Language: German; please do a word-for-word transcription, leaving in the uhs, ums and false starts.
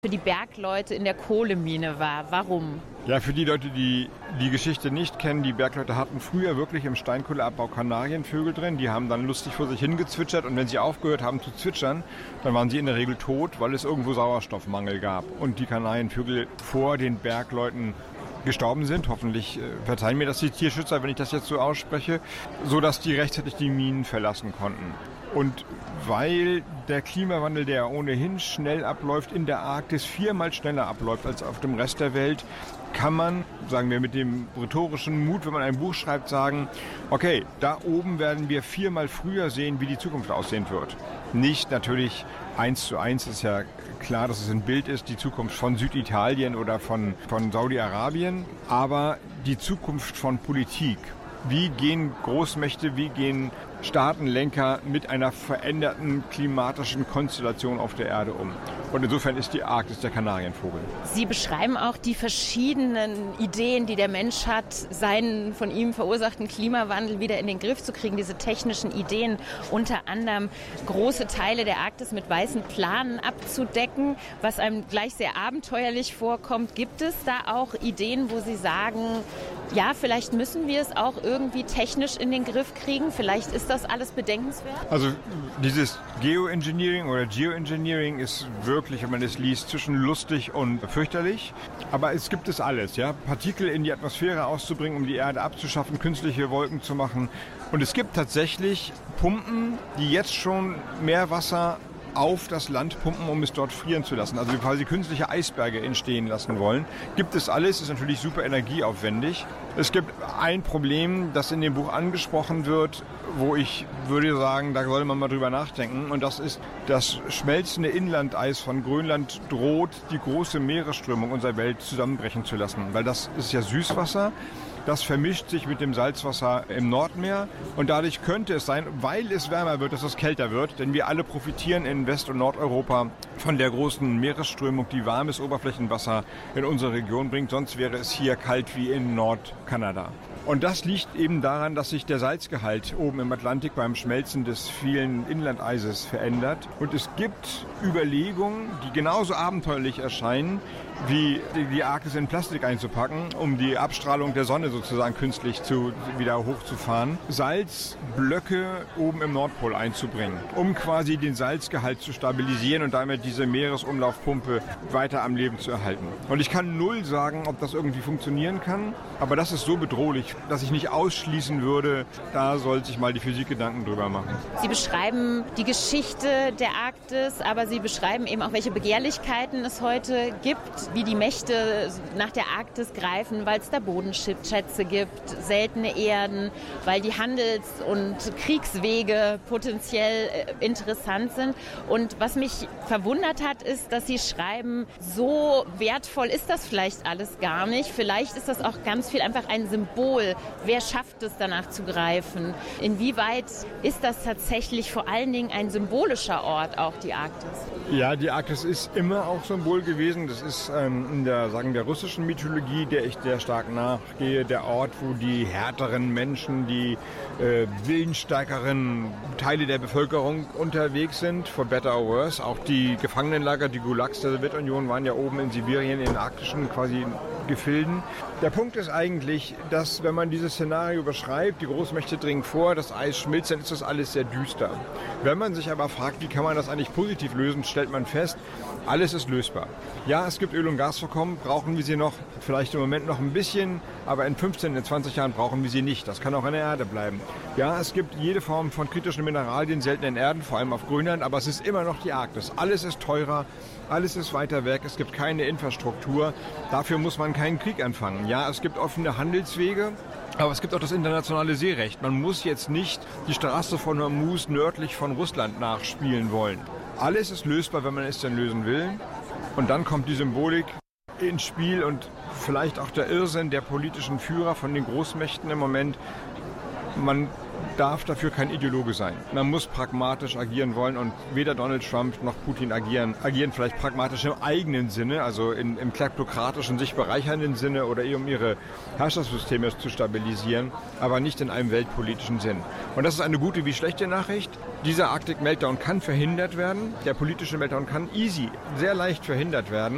für die Bergleute in der Kohlemine war. Warum? Ja, für die Leute, die die Geschichte nicht kennen, die Bergleute hatten früher wirklich im Steinkohleabbau Kanarienvögel drin. Die haben dann lustig vor sich hingezwitschert und wenn sie aufgehört haben zu zwitschern, dann waren sie in der Regel tot, weil es irgendwo Sauerstoffmangel gab. Und die Kanarienvögel vor den Bergleuten gestorben sind. Hoffentlich äh, verzeihen mir das die Tierschützer, wenn ich das jetzt so ausspreche, sodass die rechtzeitig die Minen verlassen konnten. Und weil der Klimawandel, der ohnehin schnell abläuft, in der Arktis viermal schneller abläuft als auf dem Rest der Welt, kann man, sagen wir mit dem rhetorischen Mut, wenn man ein Buch schreibt, sagen, okay, da oben werden wir viermal früher sehen, wie die Zukunft aussehen wird. Nicht natürlich eins zu eins, ist ja klar, dass es ein Bild ist, die Zukunft von Süditalien oder von, von Saudi-Arabien, aber die Zukunft von Politik. Wie gehen Großmächte, wie gehen Staatenlenker mit einer veränderten klimatischen Konstellation auf der Erde um? Und insofern ist die Arktis der Kanarienvogel. Sie beschreiben auch die verschiedenen Ideen, die der Mensch hat, seinen von ihm verursachten Klimawandel wieder in den Griff zu kriegen. Diese technischen Ideen, unter anderem große Teile der Arktis mit weißen Planen abzudecken, was einem gleich sehr abenteuerlich vorkommt. Gibt es da auch Ideen, wo Sie sagen, ja, vielleicht müssen wir es auch irgendwie technisch in den Griff kriegen? Vielleicht ist das alles bedenkenswert? Also dieses Geoengineering oder Geoengineering ist wirklich, wenn man es liest, zwischen lustig und fürchterlich. Aber es gibt es alles, ja. Partikel in die Atmosphäre auszubringen, um die Erde abzuschaffen, künstliche Wolken zu machen. Und es gibt tatsächlich Pumpen, die jetzt schon Meerwasser auf das Land pumpen, um es dort frieren zu lassen. Also quasi künstliche Eisberge entstehen lassen wollen. Gibt es alles, ist natürlich super energieaufwendig. Es gibt ein Problem, das in dem Buch angesprochen wird, wo ich würde sagen, da sollte man mal drüber nachdenken. Und das ist, das schmelzende Inlandeis von Grönland droht, die große Meeresströmung unserer Welt zusammenbrechen zu lassen. Weil das ist ja Süßwasser. Das vermischt sich mit dem Salzwasser im Nordmeer und dadurch könnte es sein, weil es wärmer wird, dass es kälter wird. Denn wir alle profitieren in West- und Nordeuropa von der großen Meeresströmung, die warmes Oberflächenwasser in unsere Region bringt. Sonst wäre es hier kalt wie in Nordkanada. Und das liegt eben daran, dass sich der Salzgehalt oben im Atlantik beim Schmelzen des vielen Inlandeises verändert. Und es gibt Überlegungen, die genauso abenteuerlich erscheinen, wie die Arktis in Plastik einzupacken, um die Abstrahlung der Sonne sozusagen künstlich zu, wieder hochzufahren, Salzblöcke oben im Nordpol einzubringen, um quasi den Salzgehalt zu stabilisieren und damit diese Meeresumlaufpumpe weiter am Leben zu erhalten. Und ich kann null sagen, ob das irgendwie funktionieren kann, aber das ist so bedrohlich, dass ich nicht ausschließen würde, da soll sich mal die Physik Gedanken drüber machen. Sie beschreiben die Geschichte der Arktis, aber Sie beschreiben eben auch, welche Begehrlichkeiten es heute gibt, wie die Mächte nach der Arktis greifen, weil es da Bodenschätze gibt, seltene Erden, weil die Handels- und Kriegswege potenziell interessant sind. Und was mich verwundert hat, ist, dass Sie schreiben, so wertvoll ist das vielleicht alles gar nicht. Vielleicht ist das auch ganz viel einfach ein Symbol. Wer schafft es, danach zu greifen? Inwieweit ist das tatsächlich vor allen Dingen ein symbolischer Ort, auch die Arktis? Ja, die Arktis ist immer auch Symbol gewesen. Das ist ähm, in der, sagen der russischen Mythologie, der ich sehr stark nachgehe, der Ort, wo die härteren Menschen, die äh, willensstärkeren Teile der Bevölkerung unterwegs sind, for better or worse. Auch die Gefangenenlager, die Gulags der Sowjetunion waren ja oben in Sibirien, in arktischen quasi Gefilden. Der Punkt ist eigentlich, dass wenn man dieses Szenario beschreibt, die Großmächte dringen vor, das Eis schmilzt, dann ist das alles sehr düster. Wenn man sich aber fragt, wie kann man das eigentlich positiv lösen, stellt man fest, alles ist lösbar. Ja, es gibt Öl- und Gasvorkommen, brauchen wir sie noch, vielleicht im Moment noch ein bisschen, aber in fünfzehn, in zwanzig Jahren brauchen wir sie nicht. Das kann auch in der Erde bleiben. Ja, es gibt jede Form von kritischen Mineralien, seltenen Erden, vor allem auf Grönland, aber es ist immer noch die Arktis. Alles ist teurer, alles ist weiter weg, es gibt keine Infrastruktur. Dafür muss man keinen Krieg anfangen. Ja, es gibt offene Handelswege, aber es gibt auch das internationale Seerecht. Man muss jetzt nicht die Straße von Hormuz nördlich von Russland nachspielen wollen. Alles ist lösbar, wenn man es denn lösen will. Und dann kommt die Symbolik ins Spiel und vielleicht auch der Irrsinn der politischen Führer von den Großmächten im Moment. Man darf dafür kein Ideologe sein. Man muss pragmatisch agieren wollen und weder Donald Trump noch Putin agieren, agieren vielleicht pragmatisch im eigenen Sinne, also in, im kleptokratischen, sich bereichernden Sinne oder um ihre Herrschaftssysteme zu stabilisieren, aber nicht in einem weltpolitischen Sinn. Und das ist eine gute wie schlechte Nachricht. Dieser Arctic Meltdown kann verhindert werden. Der politische Meltdown kann easy, sehr leicht verhindert werden.